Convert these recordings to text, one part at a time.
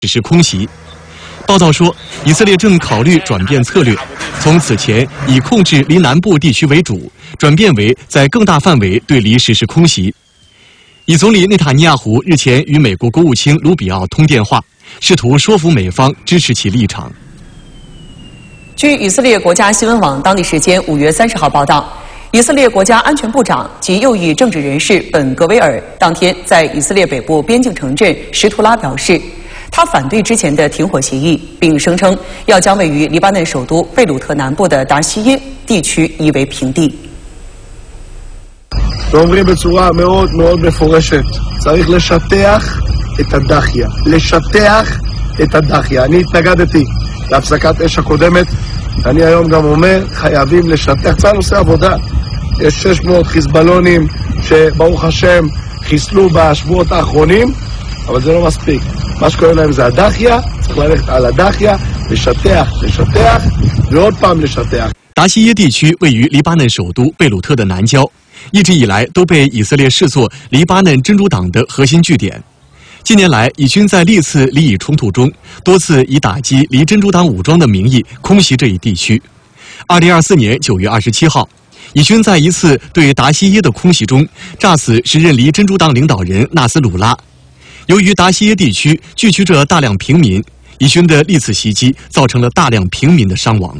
实施空袭。报道说，以色列正考虑转变策略，从此前以控制离南部地区为主，转变为在更大范围对离实施空袭。以总理内塔尼亚胡日前与美国国务卿卢比奥通电话，试图说服美方支持其立场。 据以色列国家新闻网当地时间5月30号报道，以色列国家安全部长及右翼政治人士本·格维尔当天在以色列北部边境城镇什图拉表示，他反对之前的停火协议，并声称要将位于黎巴嫩首都贝鲁特南部的达西耶地区夷为平地。 ואומרים בצורה מאוד מאוד מפורשת, צריך לשטח את הדחיה, לשטח את הדחיה. אני התנגדתי להפסקת אש הקודמת, אני היום גם אומר, חייבים לשטח. צה"ל עושה עבודה. יש 600 חיזבאלונים שברוך השם חיסלו בשבועות האחרונים, אבל זה לא מספיק. מה שקורה להם זה הדחיה, צריך ללכת על הדחיה, לשטח, לשטח, ועוד פעם לשטח. 达西耶地区位于黎巴嫩首都贝鲁特的南郊，一直以来都被以色列视作黎巴嫩真主党的核心据点。近年来，以军在历次黎以冲突中，多次以打击黎真主党武装的名义空袭这一地区。2024年9月27号，以军在一次对达西耶的空袭中，炸死时任黎真主党领导人纳斯鲁拉。由于达西耶地区聚居着大量平民，以军的历次袭击造成了大量平民的伤亡。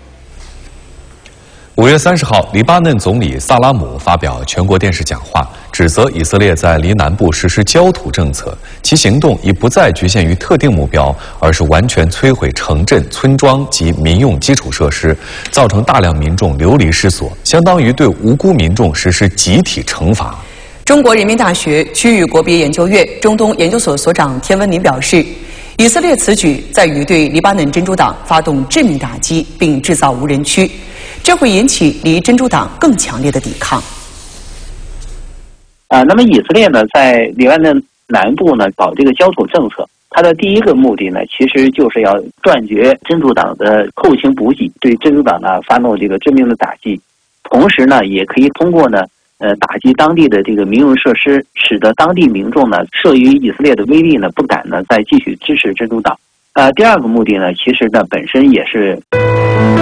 5月30号，黎巴嫩总理萨拉姆发表全国电视讲话，指责以色列在黎南部实施焦土政策，其行动已不再局限于特定目标，而是完全摧毁城镇、村庄及民用基础设施，造成大量民众流离失所，相当于对无辜民众实施集体惩罚。 中国人民大学区域国别研究院中东研究所所长田文林表示，以色列此举在于对黎巴嫩真主党发动致命打击，并制造无人区，这会引起离真主党更强烈的抵抗。 那么以色列呢，在黎巴嫩南部呢搞这个焦土政策，它的第一个目的呢，其实就是要断绝真主党的后勤补给，对真主党呢发动这个致命的打击，同时呢，也可以通过呢，打击当地的这个民用设施，使得当地民众呢，慑于以色列的威力呢，不敢呢再继续支持真主党。第二个目的呢，其实呢本身也是。